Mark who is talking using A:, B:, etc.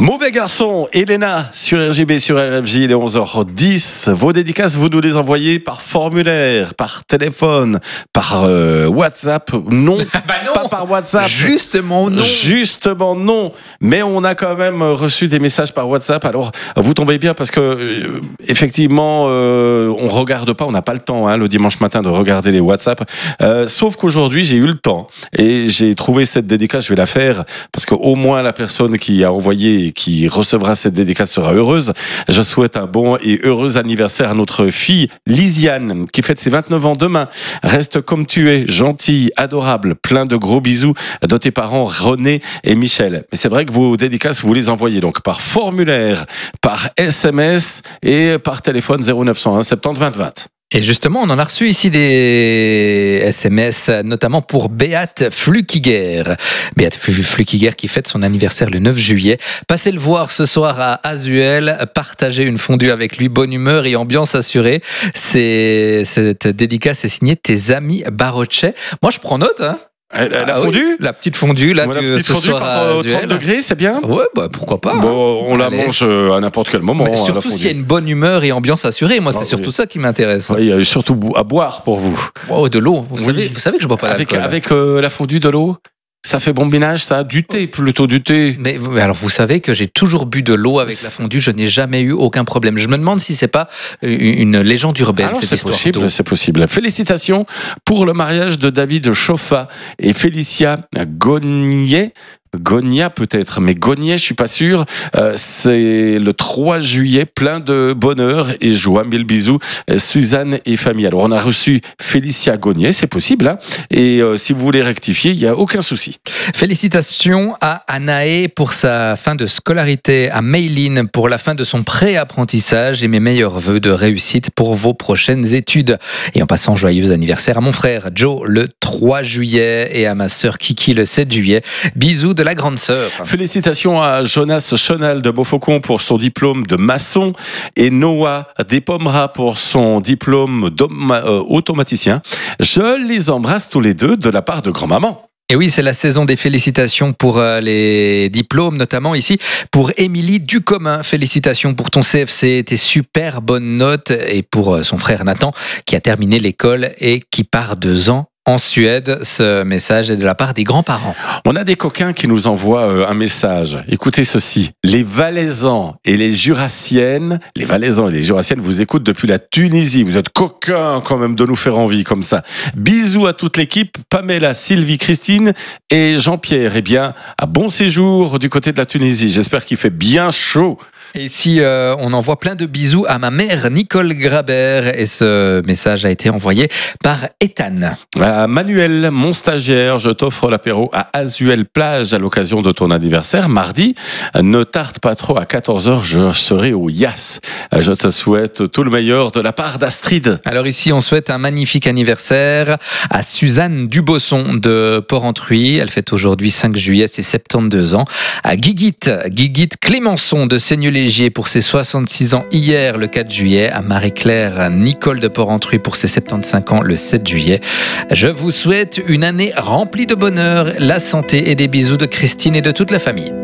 A: Mauvais garçon, Elena sur RJB, sur RFJ, il est 11h10. Vos dédicaces, vous nous les envoyez par formulaire, par téléphone, par WhatsApp. Non,
B: non,
A: pas par WhatsApp.
B: Justement non.
A: Justement non. Mais on a quand même reçu des messages par WhatsApp. Alors, vous tombez bien parce que, effectivement, on regarde pas, on n'a pas le temps, le dimanche matin de regarder les WhatsApp. Sauf qu'aujourd'hui, j'ai eu le temps et j'ai trouvé cette dédicace. Je vais la faire parce qu'au moins la personne qui a envoyé et qui recevra cette dédicace sera heureuse. Je souhaite un bon et heureux anniversaire à notre fille Lisiane qui fête ses 29 ans demain. Reste comme tu es, gentille, adorable, plein de gros bisous de tes parents René et Michel. Mais c'est vrai que vos dédicaces, vous les envoyez donc par formulaire, par SMS et par téléphone 0901 70 20 20.
B: Et justement, on en a reçu ici des SMS, notamment pour Béate Flukiger. Béate Flukiger qui fête son anniversaire le 9 juillet. Passez le voir ce soir à Azuel, partagez une fondue avec lui, bonne humeur et ambiance assurée. Cette dédicace est signée Tes amis Barochet. Moi, je prends note,
A: La fondue,
B: oui, la petite fondue là,
A: la petite
B: ce
A: fondue
B: soir
A: par
B: à
A: 30 degrés, c'est bien.
B: Ouais, pourquoi pas.
A: Bon, on la
B: Allez.
A: mange à n'importe quel moment.
B: Mais surtout
A: la fondue.
B: s'il y a une bonne humeur et ambiance assurée. Moi, c'est surtout ça qui m'intéresse.
A: Il y a surtout à boire pour vous.
B: Oh, de l'eau. Vous
A: Oui.
B: savez que je bois pas d'alcool.
A: Avec la fondue, de l'eau. Ça fait bon ménage, ça. Du thé, plutôt du thé.
B: Mais alors, vous savez que j'ai toujours bu de l'eau avec la fondue. Je n'ai jamais eu aucun problème. Je me demande si c'est pas une légende urbaine,
A: Alors,
B: cette
A: c'est
B: histoire
A: possible,
B: d'eau.
A: c'est possible. Félicitations pour le mariage de David Choffa et Félicia Gogna peut-être, mais Gognier, je suis pas sûr. C'est le 3 juillet, plein de bonheur et joie. Mille bisous, Suzanne et famille. Alors, on a reçu Félicia Gognier, c'est possible, et si vous voulez rectifier, il y a aucun souci.
B: Félicitations à Anaé pour sa fin de scolarité, à Mayline pour la fin de son pré-apprentissage et mes meilleurs vœux de réussite pour vos prochaines études. Et en passant, joyeux anniversaire à mon frère Joe le 3 juillet et à ma sœur Kiki le 7 juillet. Bisous de la grande sœur.
A: Félicitations à Jonas Chenal de Beaufaucon pour son diplôme de maçon et Noah Despomera pour son diplôme d'automaticien. Je les embrasse tous les deux de la part de grand-maman.
B: Et oui, c'est la saison des félicitations pour les diplômes, notamment ici pour Émilie Ducommun. Félicitations pour ton CFC, tes super bonnes notes, et pour son frère Nathan qui a terminé l'école et qui part 2 ans en Suède. Ce message est de la part des grands-parents.
A: On a des coquins qui nous envoient un message. Écoutez ceci. Les Valaisans et les Jurassiennes vous écoutent depuis la Tunisie. Vous êtes coquins quand même de nous faire envie comme ça. Bisous à toute l'équipe. Pamela, Sylvie, Christine et Jean-Pierre. Eh bien, à bon séjour du côté de la Tunisie. J'espère qu'il fait bien chaud.
B: Et ici, on envoie plein de bisous à ma mère, Nicole Grabert. Et ce message a été envoyé par Ethan.
A: À Manuel, mon stagiaire, je t'offre l'apéro à Azuel Plage à l'occasion de ton anniversaire. Mardi, ne tarde pas trop, à 14h, je serai au Yas. Je te souhaite tout le meilleur de la part d'Astrid.
B: Alors ici, on souhaite un magnifique anniversaire à Suzanne Dubosson de Porrentruy. Elle fête aujourd'hui 5 juillet, ses 72 ans. À Guiguit Clémenceau de Seignelay pour ses 66 ans hier, le 4 juillet. À Marie-Claire Nicole de Porrentruy pour ses 75 ans, le 7 juillet. Je vous souhaite une année remplie de bonheur, la santé et des bisous de Christine et de toute la famille.